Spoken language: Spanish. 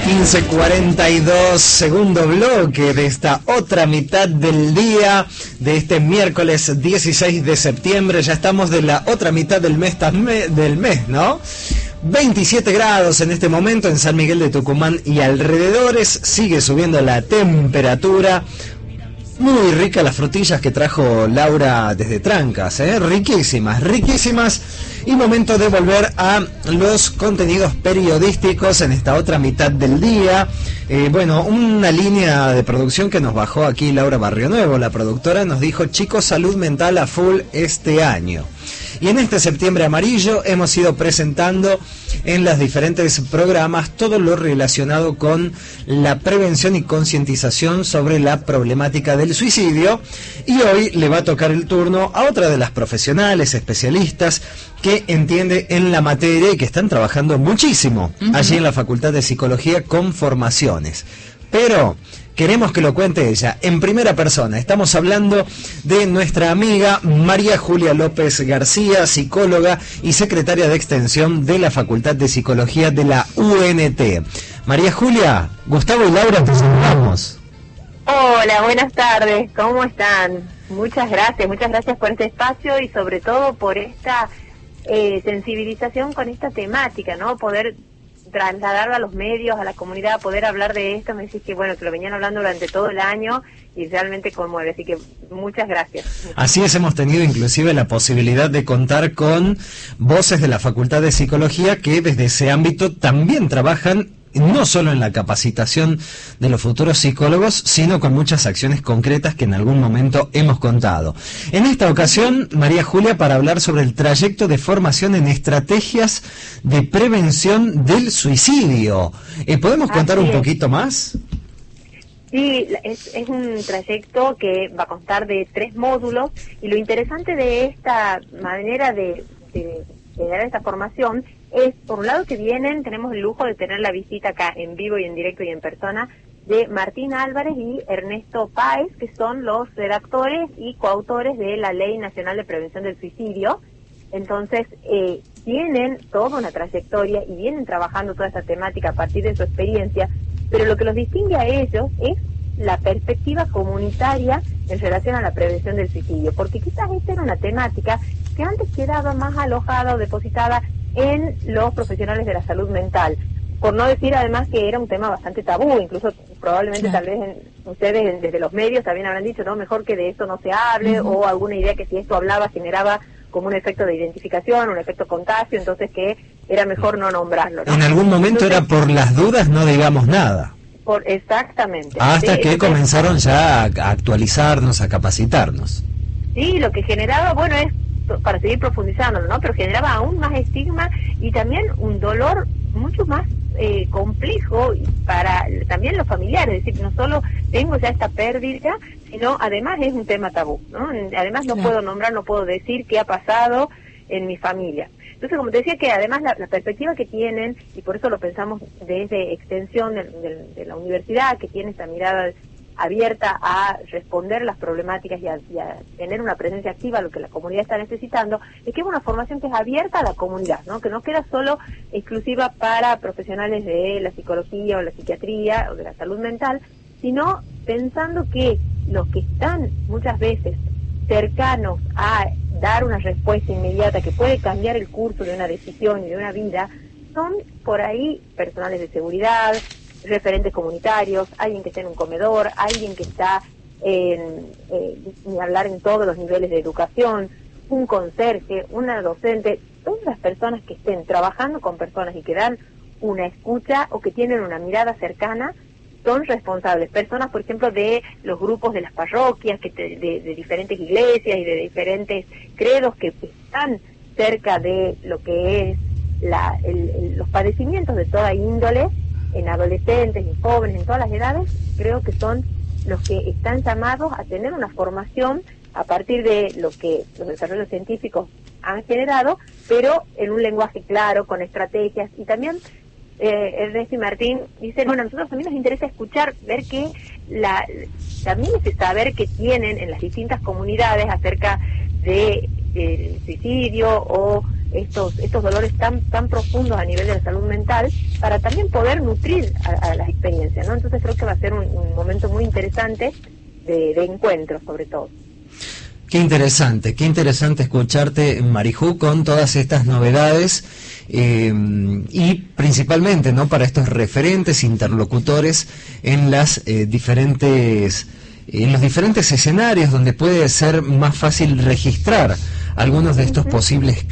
15:42, segundo bloque de esta otra mitad del día, de este miércoles 16 de septiembre. Ya estamos de la otra mitad del mes, ¿no? 27 grados en este momento en San Miguel de Tucumán y alrededores. Sigue subiendo la temperatura. Muy ricas las frutillas que trajo Laura desde Trancas, riquísimas, riquísimas. Y momento de volver a los contenidos periodísticos en esta otra mitad del día. Bueno, una línea de producción que nos bajó aquí Laura Barrionuevo, la productora, nos dijo: chicos, salud mental a full este año. Y en este septiembre amarillo hemos ido presentando en los diferentes programas todo lo relacionado con la prevención y concientización sobre la problemática del suicidio. Y hoy le va a tocar el turno a otra de las profesionales, especialistas, que entiende en la materia y que están trabajando muchísimo allí en la Facultad de Psicología con formaciones. Pero queremos que lo cuente ella en primera persona. Estamos hablando de nuestra amiga María Julia López García, psicóloga y secretaria de Extensión de la Facultad de Psicología de la UNT. María Julia, Gustavo y Laura, te saludamos. Hola, buenas tardes, ¿cómo están? Muchas gracias por este espacio y sobre todo por esta sensibilización con esta temática, ¿no? Poder trasladarlo a los medios, a la comunidad, poder hablar de esto. Me decís que bueno, que lo venían hablando durante todo el año y realmente conmueve, así que muchas gracias. Así es, hemos tenido inclusive la posibilidad de contar con voces de la Facultad de Psicología que desde ese ámbito también trabajan no solo en la capacitación de los futuros psicólogos, sino con muchas acciones concretas que en algún momento hemos contado. En esta ocasión, María Julia, para hablar sobre el trayecto de formación en estrategias de prevención del suicidio. ¿Podemos contar un poquito más? Sí, es un trayecto que va a constar de 3 módulos y lo interesante de esta manera de dar esta formación es, por un lado, que tenemos el lujo de tener la visita acá en vivo y en directo y en persona de Martín Álvarez y Ernesto Páez, que son los redactores y coautores de la Ley Nacional de Prevención del Suicidio. Entonces, tienen toda una trayectoria y vienen trabajando toda esta temática a partir de su experiencia, pero lo que los distingue a ellos es la perspectiva comunitaria en relación a la prevención del suicidio, porque quizás esta era una temática que antes quedaba más alojada o depositada en los profesionales de la salud mental, por no decir además que era un tema bastante tabú, incluso probablemente tal vez ustedes desde los medios también habrán dicho, no, mejor que de esto no se hable, o alguna idea que si esto hablaba generaba como un efecto de identificación, un efecto contagio, entonces que era mejor no nombrarlo, ¿no? En algún momento era por las dudas no digamos nada. Exactamente. Hasta que comenzaron ya a actualizarnos, a capacitarnos. Sí, lo que generaba, bueno, es para seguir profundizándolo, ¿no? Pero generaba aún más estigma y también un dolor mucho más complejo para también los familiares, es decir, no solo tengo ya esta pérdida, sino además es un tema tabú, ¿no? Además no puedo nombrar, no puedo decir qué ha pasado en mi familia. Entonces, como te decía, que además la perspectiva que tienen, y por eso lo pensamos desde extensión de la universidad, que tiene esta mirada abierta a responder las problemáticas y a tener una presencia activa a lo que la comunidad está necesitando, es que es una formación que es abierta a la comunidad, ¿no? Que no queda solo exclusiva para profesionales de la psicología o la psiquiatría o de la salud mental, sino pensando que los que están muchas veces cercanos a dar una respuesta inmediata que puede cambiar el curso de una decisión y de una vida, son por ahí personales de seguridad, referentes comunitarios, alguien que está en un comedor, alguien que está ni hablar en todos los niveles de educación, un conserje, una docente, todas las personas que estén trabajando con personas y que dan una escucha o que tienen una mirada cercana, son responsables. Personas, por ejemplo, de los grupos de las parroquias, de diferentes iglesias y de diferentes credos que están cerca de lo que es los padecimientos de toda índole, en adolescentes, en jóvenes, en todas las edades, creo que son los que están llamados a tener una formación a partir de lo que los desarrollos científicos han generado, pero en un lenguaje claro, con estrategias. Y también Ernesto y Martín dicen, bueno, a nosotros también nos interesa escuchar, ver que también ese saber que tienen en las distintas comunidades acerca de suicidio o estos dolores tan profundos a nivel de la salud mental, para también poder nutrir a las experiencias, ¿no? Entonces creo que va a ser un momento muy interesante de encuentro, sobre todo. Qué interesante escucharte, Mariju, con todas estas novedades y principalmente, ¿no?, para estos referentes, interlocutores en las en los diferentes escenarios donde puede ser más fácil registrar algunos de estos posibles